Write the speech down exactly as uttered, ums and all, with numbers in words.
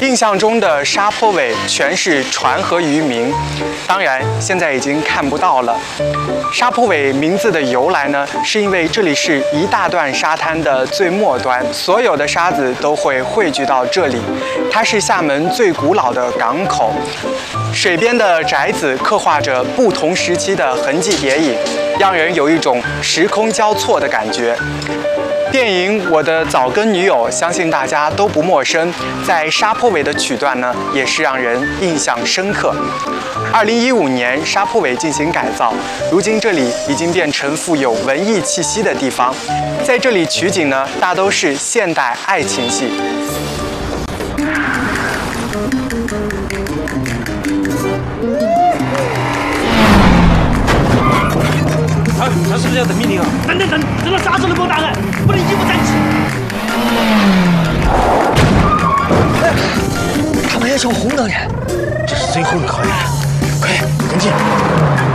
印象中的沙坡尾全是船和渔民，当然现在已经看不到了。沙坡尾名字的由来呢，是因为这里是一大段沙滩的最末端，所有的沙子都会汇聚到这里。它是厦门最古老的港口，水边的宅子刻画着不同时期的痕迹叠影，让人有一种时空交错的感觉。电影《我的早更女友》相信大家都不陌生，在沙坡尾的曲段呢，也是让人印象深刻。二零一五年，沙坡尾进行改造，如今这里已经变成富有文艺气息的地方。在这里取景呢，大都是现代爱情戏。 他他是不是要等命令啊？等等等，等到啥时候能给我打开？不能一不站起。 他们要抢红灯呢，这是最后一个考验，快跟进！